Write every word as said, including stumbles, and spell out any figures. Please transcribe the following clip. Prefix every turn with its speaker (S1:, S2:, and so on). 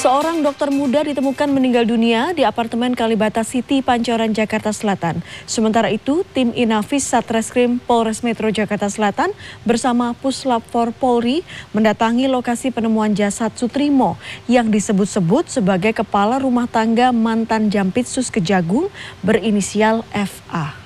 S1: Seorang dokter muda ditemukan meninggal dunia di apartemen Kalibata City, Pancoran, Jakarta Selatan. Sementara itu, tim Inafis Satreskrim Polres Metro Jakarta Selatan bersama Puslap empat Polri mendatangi lokasi penemuan jasad Sutrimo yang disebut-sebut sebagai kepala rumah tangga mantan Jampitsus Kejagung berinisial F A.